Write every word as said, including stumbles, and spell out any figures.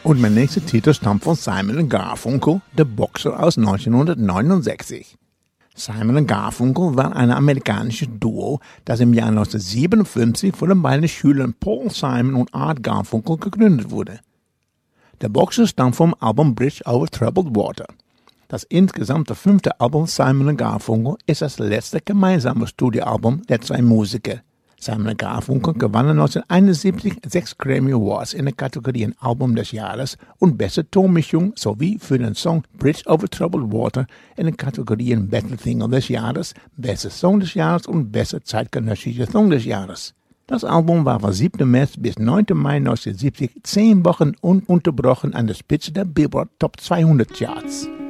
Und mein nächster Titel stammt von Simon und Garfunkel, der Boxer aus neunzehnhundertneunundsechzig. Simon und Garfunkel waren ein amerikanisches Duo, das im Jahr neunzehnhundertsiebenundfünfzig von den beiden Schülern Paul Simon und Art Garfunkel gegründet wurde. Der Boxer stammt vom Album Bridge over Troubled Water. Das insgesamt fünfte Album Simon und Garfunkel ist das letzte gemeinsame Studioalbum der zwei Musiker. Simon und Garfunkel gewannen neunzehnhunderteinundsiebzig sechs Grammy Awards in den Kategorien Album des Jahres und Beste Tonmischung sowie für den Song Bridge over Troubled Water in den Kategorien Beste Single des Jahres, Beste Song des Jahres und Beste zeitgenössische Song des Jahres. Das Album war von siebten März bis neunten Mai neunzehnhundertsiebzig zehn Wochen ununterbrochen an der Spitze der Billboard Top zweihundert Charts.